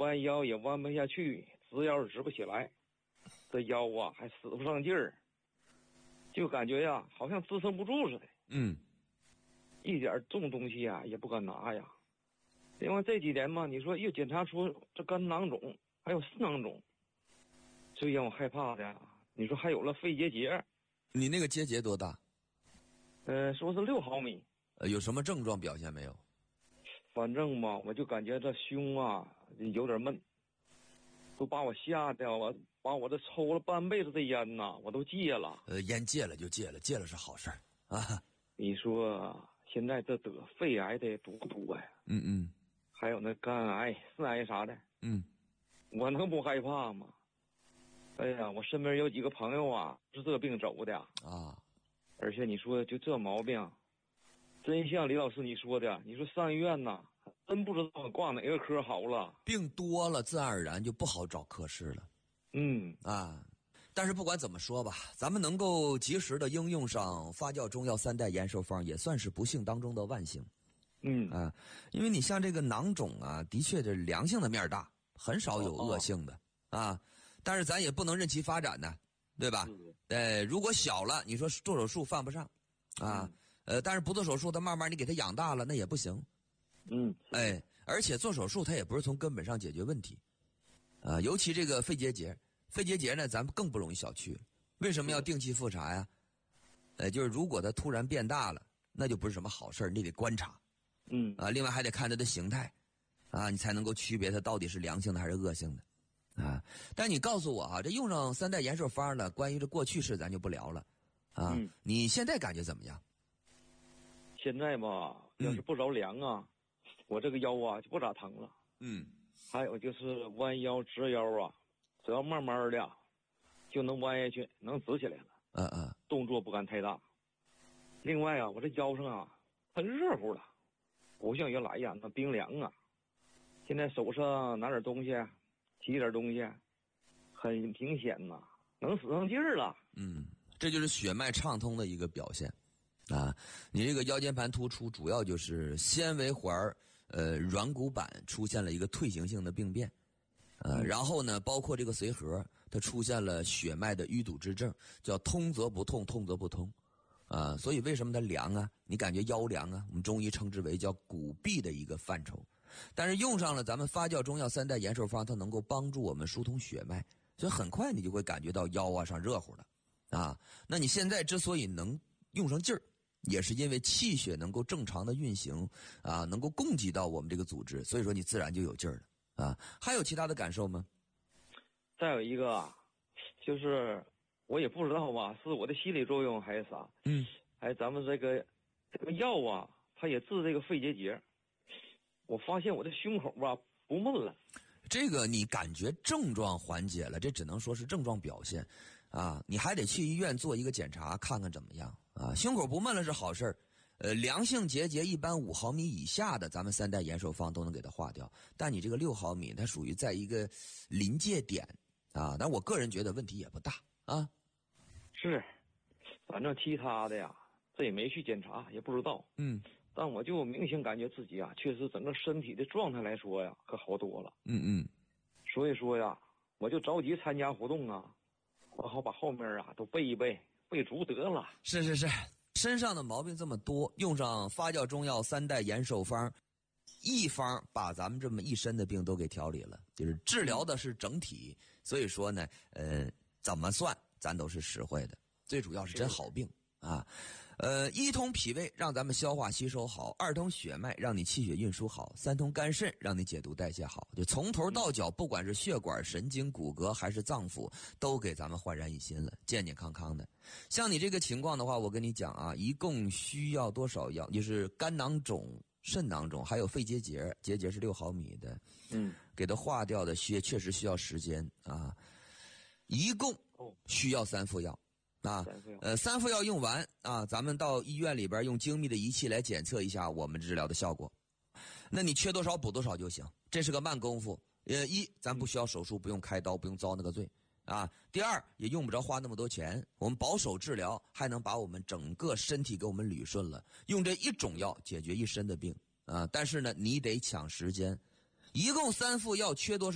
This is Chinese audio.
弯腰也弯不下去，直腰直不起来，这腰啊还使不上劲儿，就感觉呀好像支撑不住似的。一点重东西啊也不敢拿呀。另外这几年嘛，你说又检查出这肝囊肿还有肾囊肿，最让我害怕的呀，你说还有了肺结节。 你那个结节多大？ 说是6毫米。 有什么症状表现没有？ 反正嘛，我就感觉这胸啊有点闷，都把我吓得我把我这抽了半辈子的烟呐，我都戒了。 烟戒了就戒了，戒了是好事啊。 你说现在这得肺癌的多呀？还有那肝癌、肾癌啥的。我能不害怕吗？哎呀，我身边有几个朋友啊，是这病走的啊。而且你说就这毛病，真像李老师你说的，你说上医院呐，真不知道挂哪个科好了。 病多了，自然而然就不好找科室了。但是不管怎么说吧，咱们能够及时的应用上发酵中药3代延寿方，也算是不幸当中的万幸。因为你像这个囊肿啊，的确这良性的面大，很少有恶性的啊。但是咱也不能任其发展呢，对吧？如果小了，你说做手术犯不上啊。但是不做手术，它慢慢你给它养大了，那也不行。而且做手术它也不是从根本上解决问题啊。尤其这个肺结节呢，咱们更不容易小觑。为什么要定期复查呀？就是如果它突然变大了，那就不是什么好事，你得观察。另外还得看它的形态啊，你才能够区别它到底是良性的还是恶性的啊。但你告诉我啊，这用上3代延寿方呢，关于这过去式咱就不聊了啊。你现在感觉怎么样？ 现在吧，要是不着凉啊，我这个腰啊就不咋疼了。还有就是弯腰直腰啊，只要慢慢的就能弯下去，能直起来了。动作不敢太大。另外啊，我这腰上啊很热乎了，不像原来呀那冰凉啊。现在手上拿点东西，提点东西，很明显呐，能使上劲儿了。 这就是血脉畅通的一个表现啊。你这个腰间盘突出，主要就是纤维环软骨板出现了一个退行性的病变。然后呢，包括这个髓核，它出现了血脉的淤堵之症，叫通则不痛，痛则不通。所以为什么它凉啊？你感觉腰凉啊？我们中医称之为叫骨痹的一个范畴。但是用上了咱们发酵中药3代延寿方，它能够帮助我们疏通血脉，所以很快你就会感觉到腰啊上热乎了啊。那你现在之所以能用上劲儿，也是因为气血能够正常的运行啊，能够供给到我们这个组织，所以说你自然就有劲儿了啊。还有其他的感受吗？ 再有一个啊，就是我也不知道吧，是我的心理作用还是啥？还咱们这个药啊，它也治这个肺结节。我发现我的胸口吧不闷了。 这个你感觉症状缓解了，这只能说是症状表现啊，你还得去医院做一个检查，看看怎么样啊。胸口不闷了是好事良性结节一般5毫米以下的，咱们3代延寿方都能给它化掉。但你这个6毫米，它属于在一个临界点啊。但我个人觉得问题也不大啊。 是，反正其他的呀，这也没去检查，也不知道。但我就明显感觉自己啊，确实整个身体的状态来说呀，可好多了。所以说呀，我就着急参加活动啊，我好把后面啊都背一背，背足得了。 是，身上的毛病这么多，用上发酵中药3代延寿方，一方把咱们这么一身的病都给调理了，就是治疗的是整体。所以说呢，怎么算咱都是实惠的，最主要是真好病啊。一通脾胃让咱们消化吸收好，2通血脉让你气血运输好，3通肝肾让你解毒代谢好，就从头到脚，不管是血管、神经、骨骼还是脏腑，都给咱们焕然一新了，健健康康的。像你这个情况的话，我跟你讲啊，一共需要多少药？就是肝囊肿、肾囊肿还有肺结节，结节是6毫米的，给它化掉的确实需要时间啊。一共需要3副药。3副药用完啊，咱们到医院里边用精密的仪器来检测一下我们治疗的效果。那你缺多少补多少就行，这是个慢功夫。咱不需要手术，不用开刀，不用遭那个罪啊。第二，也用不着花那么多钱，我们保守治疗，还能把我们整个身体给我们捋顺了。用这一种药解决一身的病啊，但是呢，你得抢时间。一共3副药，缺多少？